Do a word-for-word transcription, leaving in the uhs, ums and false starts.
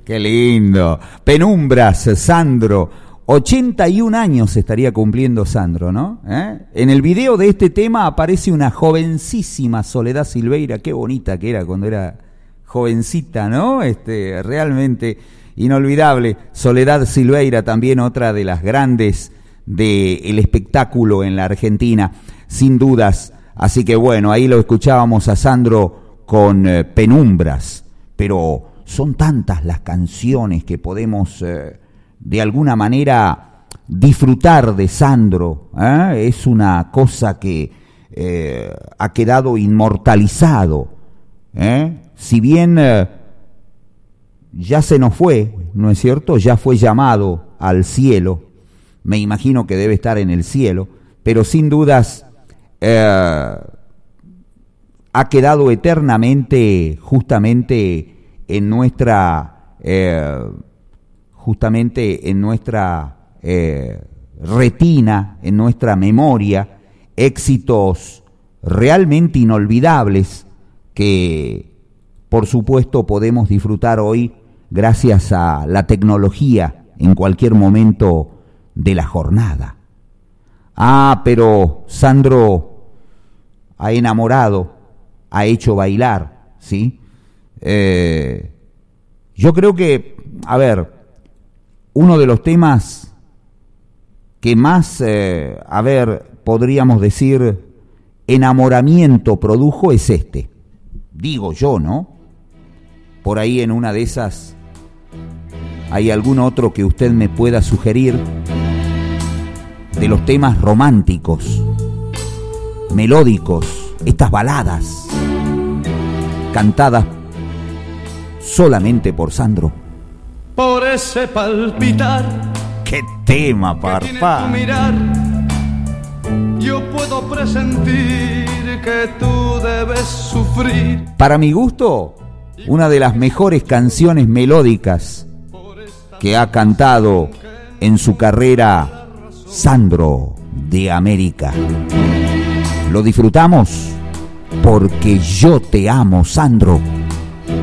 Qué lindo. Penumbras, Sandro. ochenta y un años estaría cumpliendo Sandro, ¿no? ¿Eh? En el video de este tema aparece una jovencísima Soledad Silveira. Qué bonita que era cuando era jovencita, ¿no? Este, realmente inolvidable. Soledad Silveira, también otra de las grandes del espectáculo en la Argentina, sin dudas. Así que bueno, ahí lo escuchábamos a Sandro con eh, Penumbras, pero son tantas las canciones que podemos eh, de alguna manera disfrutar de Sandro, ¿eh? Es una cosa que eh, ha quedado inmortalizado, ¿eh? Si bien eh, ya se nos fue, ¿no es cierto? Ya fue llamado al cielo, me imagino que debe estar en el cielo, pero sin dudas eh, ha quedado eternamente justamente en nuestra eh, justamente en nuestra eh, retina, en nuestra memoria, éxitos realmente inolvidables que por supuesto podemos disfrutar hoy gracias a la tecnología en cualquier momento de la jornada. Ah, pero Sandro ha enamorado, ha hecho bailar, ¿sí? Eh, yo creo que, a ver, uno de los temas que más, eh, a ver, podríamos decir, enamoramiento produjo es este. Digo yo, ¿no? Por ahí en una de esas hay algún otro que usted me pueda sugerir de los temas románticos, melódicos, estas baladas cantadas solamente por Sandro. Por ese palpitar, ¡qué tema, papá! Mirar, yo puedo presentir que tú debes sufrir. Para mi gusto, una de las mejores canciones melódicas que ha cantado en su carrera Sandro de América. Lo disfrutamos porque yo te amo, Sandro.